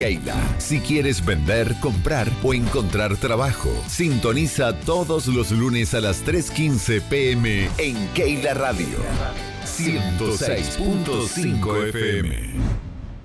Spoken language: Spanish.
Keila. Si quieres vender, comprar o encontrar trabajo, sintoniza todos los lunes a las 3:15 p.m. en Keila Radio 106.5 FM.